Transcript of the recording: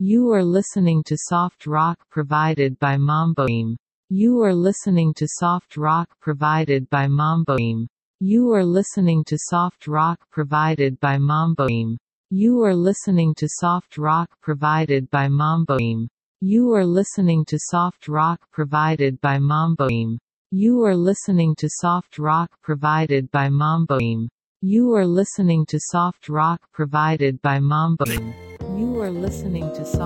You are listening to soft rock provided by Mamboim. You are listening to soft rock provided by Mamboim. You are listening to soft rock provided by Mamboim. You are listening to soft rock provided by Mamboim. You are listening to soft rock provided by Mamboim. You are listening to soft rock provided by Mamboim. You are listening to soft rock provided by Mamboim. You are listening to soft